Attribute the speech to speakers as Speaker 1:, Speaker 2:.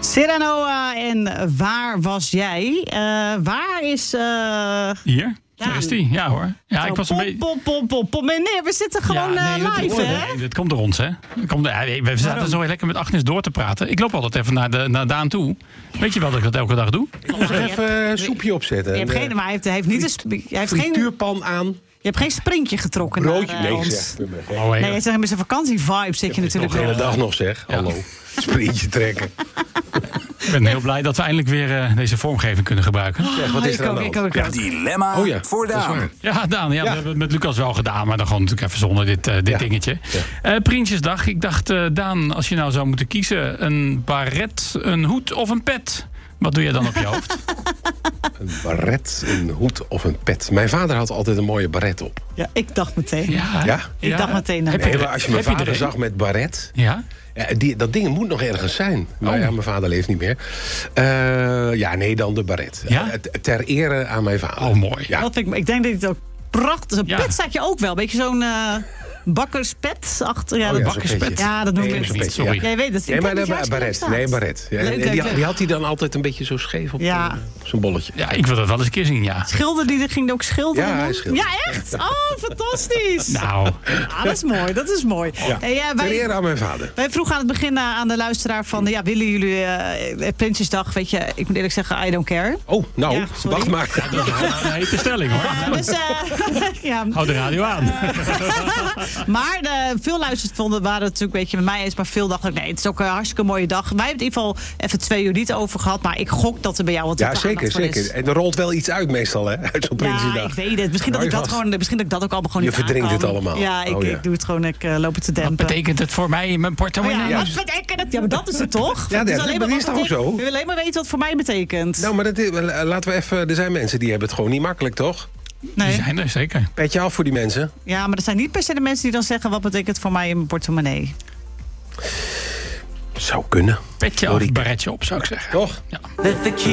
Speaker 1: Serranoa en Waar was jij? Waar is...
Speaker 2: Hier? Daar is die, ja hoor. Ja, ik was een beetje...
Speaker 1: Meneer, we zitten gewoon live, hè?
Speaker 2: Nee, dat komt door ons, hè? We zaten zo lekker met Agnes door te praten. Ik loop altijd even naar Daan toe. Weet je wel dat ik dat elke dag doe?
Speaker 3: Ik moest even een soepje opzetten.
Speaker 1: Je hebt geen, maar hij heeft niet een
Speaker 3: frituurpan aan.
Speaker 1: Je hebt geen sprintje getrokken.
Speaker 3: Broodje?
Speaker 1: Nee,
Speaker 3: zeg.
Speaker 1: Nee, je zegt met zijn vakantievibe zit je natuurlijk
Speaker 3: de hele dag nog, zeg.
Speaker 2: Ja.
Speaker 3: Hallo. Sprintje trekken.
Speaker 2: Ik ben heel blij dat we eindelijk weer deze vormgeving kunnen gebruiken.
Speaker 3: Zeg, wat is er aan de hand?
Speaker 4: Dilemma voor Daan.
Speaker 2: Ja, Daan, we hebben het met Lucas wel gedaan, maar dan gewoon natuurlijk even zonder dit dingetje. Ja. Prinsjesdag, ik dacht, Daan, als je nou zou moeten kiezen, een baret, een hoed of een pet, wat doe je dan op je hoofd?
Speaker 3: Een baret, een hoed of een pet. Mijn vader had altijd een mooie baret op.
Speaker 1: Ja, ik dacht meteen.
Speaker 3: Ja?
Speaker 1: Ik dacht meteen.
Speaker 3: Nee, als je mijn vader zag met baret...
Speaker 2: Ja?
Speaker 3: Ja, dat ding moet nog ergens zijn. Maar ja, mijn vader leeft niet meer. Dan de baret.
Speaker 2: Ja?
Speaker 3: Ter ere aan mijn vader.
Speaker 2: Oh, mooi.
Speaker 3: Ja.
Speaker 1: Ik denk dat het ook prachtig... Zo'n pet staat je ook wel. Een beetje zo'n... bakkerspet achter. Ja,
Speaker 2: bakkerspet.
Speaker 1: Ja, dat noem ik
Speaker 2: niet. Sorry.
Speaker 1: Jij weet het.
Speaker 3: Nee, maar baret. Nee, baret. Ja, die had hij dan altijd een beetje zo scheef op zijn bolletje.
Speaker 2: Ja, ik wil dat wel eens een keer zien, ja.
Speaker 1: Ging ook schilderen?
Speaker 3: Ja, hij schilderde.
Speaker 1: Ja, echt? Oh, fantastisch.
Speaker 2: Nou.
Speaker 1: Dat is mooi.
Speaker 3: Ja. Ter ere aan mijn vader.
Speaker 1: Wij vroegen aan het begin aan de luisteraar van... willen jullie Prinsjesdag? Weet je, ik moet eerlijk zeggen, I don't care.
Speaker 3: Oh, nou, wacht maar.
Speaker 2: Ja, dat is een hete stelling, hoor. Hou de radio aan.
Speaker 1: Maar veel luisteraars waren het natuurlijk een beetje met mij eens. Maar veel dachten, nee, het is ook een hartstikke mooie dag. Wij hebben het in ieder geval even 2 uur niet over gehad. Maar ik gok dat er bij jou wat
Speaker 3: zeker.
Speaker 1: Is.
Speaker 3: En er rolt wel iets uit meestal, hè? Uit zo'n Prinsjesdag.
Speaker 1: Ja, ik weet het. Misschien dat ik dat ook allemaal gewoon
Speaker 3: je
Speaker 1: niet
Speaker 3: verdrinkt
Speaker 1: aan kan.
Speaker 3: het allemaal.
Speaker 1: Ja, ik doe het gewoon. Ik loop het te dempen.
Speaker 2: Wat betekent het voor mij in mijn portemonnee?
Speaker 1: Wat betekent het? Ja, maar dat is het toch?
Speaker 3: Ja, dat is toch ook zo?
Speaker 1: Ik wil alleen maar weten wat het voor mij betekent.
Speaker 3: Nou, maar laten we even... Er zijn mensen die hebben het gewoon niet makkelijk, toch?
Speaker 1: Nee.
Speaker 2: Die zijn er, zeker.
Speaker 3: Petje af voor die mensen.
Speaker 1: Ja, maar dat zijn niet per se de mensen die dan zeggen... wat betekent het voor mij in mijn portemonnee?
Speaker 3: Zou kunnen.
Speaker 2: Petje of baretje op, zou ik zeggen.
Speaker 3: Toch?
Speaker 2: Ja.